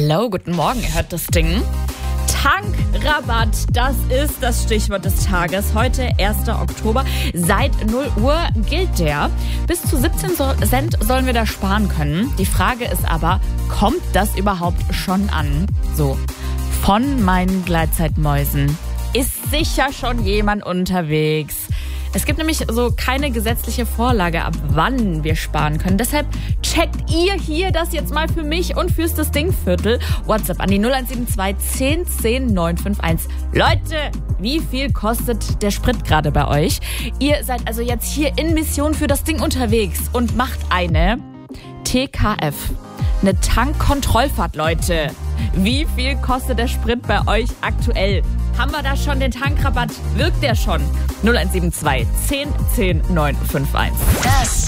Hallo, guten Morgen, ihr hört das Ding. Tankrabatt, das ist das Stichwort des Tages. Heute, 1. Oktober, seit 0 Uhr gilt der. Bis zu 17 Cent sollen wir da sparen können. Die Frage ist aber, kommt das überhaupt schon an? So, von meinen Gleitzeitmäusen ist sicher schon jemand unterwegs. Es gibt nämlich so keine gesetzliche Vorlage, ab wann wir sparen können. Deshalb checkt ihr hier das jetzt mal für mich und fürs das Dingviertel. WhatsApp an die 0172 10 10 951. Leute, wie viel kostet der Sprit gerade bei euch? Ihr seid also jetzt hier in Mission für das Ding unterwegs und macht eine TKF. Eine Tankkontrollfahrt, Leute. Wie viel kostet der Sprit bei euch aktuell? Haben wir da schon den Tankrabatt? Wirkt der schon? 0172 10 10 951. Das